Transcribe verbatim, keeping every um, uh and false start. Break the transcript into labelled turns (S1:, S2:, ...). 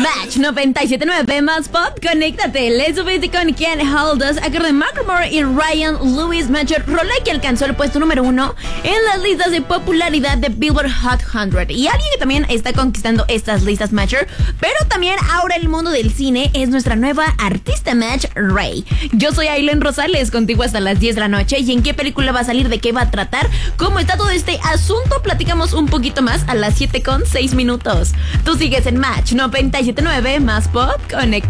S1: Match noventa y siete punto nueve más pop, conéctate. Let's do it con Can't Hold Us, a cargo de Macklemore y Ryan Lewis. Match rola que alcanzó el puesto número uno en las listas de popularidad de Billboard Hot cien. Y alguien que también está conquistando estas listas, Matcher, pero también ahora el mundo del cine, es nuestra nueva artista, Match, Ray. Yo soy Aileen Rosales, contigo hasta las diez de la noche. ¿Y en qué película va a salir? ¿De qué va a tratar? ¿Cómo está todo este asunto? Platicamos un poquito más a las siete con seis minutos. Tú sigues en Match noventa y siete punto nueve más pop, conecta.